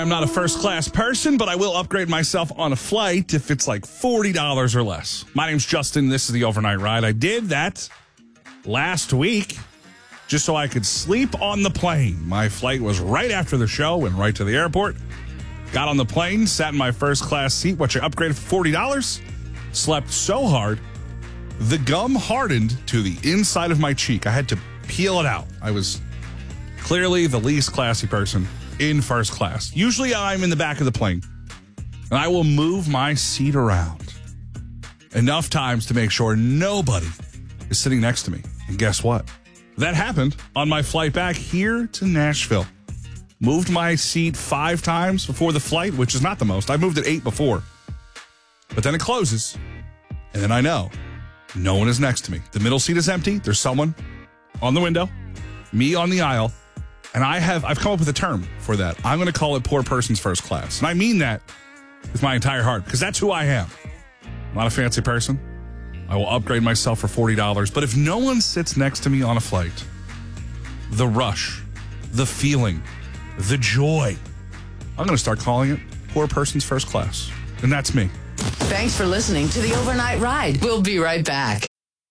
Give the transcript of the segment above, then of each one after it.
am not a first-class person, but I will upgrade myself on a flight if it's like $40 or less. My name's Justin. This is the Overnight Ride. I did that last week just so I could sleep on the plane. My flight was right after the show, went right to the airport, got on the plane, sat in my first-class seat, which I upgraded for $40, slept so hard, the gum hardened to the inside of my cheek. I had to peel it out. I was clearly the least classy person in first class. Usually I'm in the back of the plane, and I will move my seat around enough times to make sure nobody is sitting next to me. And guess what? That happened on my flight back here to Nashville. Moved my seat 5 times before the flight, which is not the most. I moved it 8 before. But then it closes, and then I know no one is next to me. The middle seat is empty. There's someone on the window, me on the aisle. And I've come up with a term for that. I'm going to call it poor person's first class. And I mean that with my entire heart, because that's who I am. I'm not a fancy person. I will upgrade myself for $40. But if no one sits next to me on a flight, the rush, the feeling, the joy, I'm going to start calling it poor person's first class. And that's me. Thanks for listening to the Overnight Ride. We'll be right back.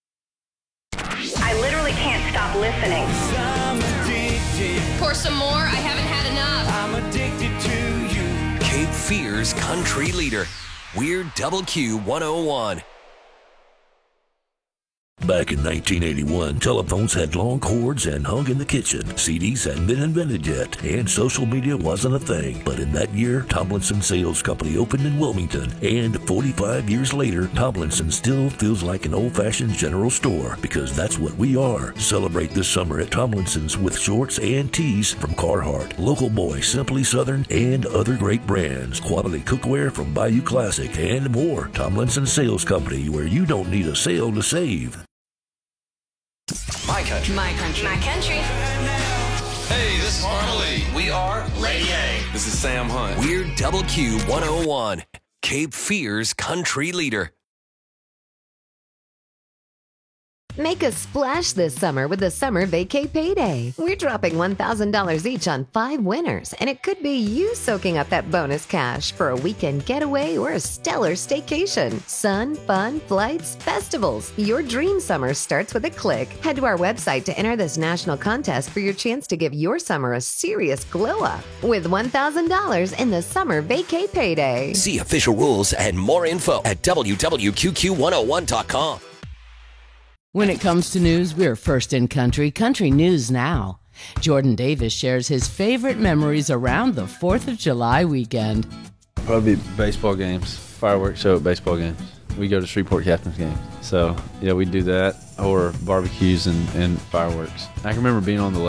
I literally can't stop listening. Pour some more. I haven't had enough. I'm addicted to you. Cape Fear's country leader. We're Double Q 101. Back in 1981, telephones had long cords and hung in the kitchen. CDs hadn't been invented yet, and social media wasn't a thing. But in that year, Tomlinson Sales Company opened in Wilmington, and 45 years later, Tomlinson still feels like an old-fashioned general store, because that's what we are. Celebrate this summer at Tomlinson's with shorts and tees from Carhartt, Local Boy, Simply Southern, and other great brands. Quality cookware from Bayou Classic, and more. Tomlinson Sales Company, where you don't need a sale to save. My country. My country. My country. Hey, this is Marmalade. We are Lady A. This is Sam Hunt. We're Double Q 101. Cape Fear's country leader. Make a splash this summer with the Summer Vacay Payday. We're dropping $1,000 each on 5 winners, and it could be you soaking up that bonus cash for a weekend getaway or a stellar staycation. Sun, fun, flights, festivals. Your dream summer starts with a click. Head to our website to enter this national contest for your chance to give your summer a serious glow-up with $1,000 in the Summer Vacay Payday. See official rules and more info at www.qqq101.com. When it comes to news, we're first in country. Country News Now. Jordan Davis shares his favorite memories around the 4th of July weekend. Probably baseball games, fireworks show at baseball games. We go to Shreveport Captains games. So, yeah, we do that, or barbecues and fireworks. I can remember being on the